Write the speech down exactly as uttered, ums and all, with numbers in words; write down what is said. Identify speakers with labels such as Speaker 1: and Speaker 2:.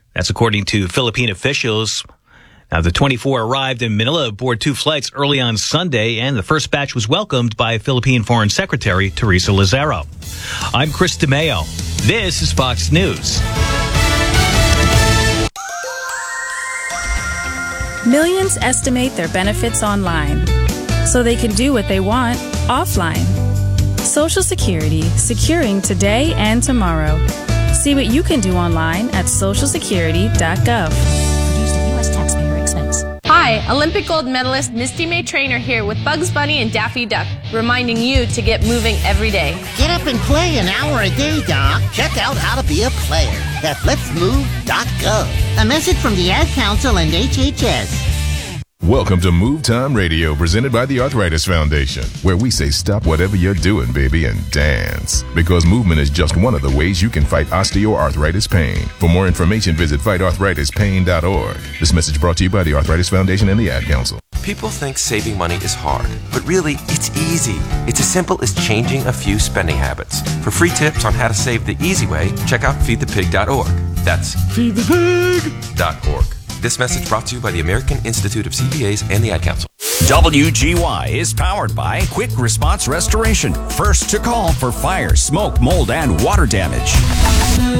Speaker 1: That's according to Philippine officials. Now, the twenty-four arrived in Manila aboard two flights early on Sunday, and the first batch was welcomed by Philippine Foreign Secretary Teresa Lazaro. I'm Chris DeMeo. This is Fox News.
Speaker 2: Millions estimate their benefits online, so they can do what they want offline. Social Security, securing today and tomorrow. See what you can do online at social security dot gov.
Speaker 3: Produced at U S taxpayer expense.
Speaker 4: Hi, Olympic gold medalist Misty May Trainer here with Bugs Bunny and Daffy Duck, reminding you to get moving every day.
Speaker 5: Get up and play an hour a day, Doc. Check out how to be a player at lets move dot gov. A message from the Ad Council and H H S.
Speaker 6: Welcome to Move Time Radio, presented by the Arthritis Foundation, where we say stop whatever you're doing, baby, and dance. Because movement is just one of the ways you can fight osteoarthritis pain. For more information, visit fight arthritis pain dot org. This message brought to you by the Arthritis Foundation and the Ad Council.
Speaker 7: People think saving money is hard, but really, it's easy. It's as simple as changing a few spending habits. For free tips on how to save the easy way, check out feed the pig dot org. That's feed the pig dot org. This message brought to you by the American Institute of C P As and the Ad Council.
Speaker 8: W G Y is powered by Quick Response Restoration. First to call for fire, smoke, mold, and water damage.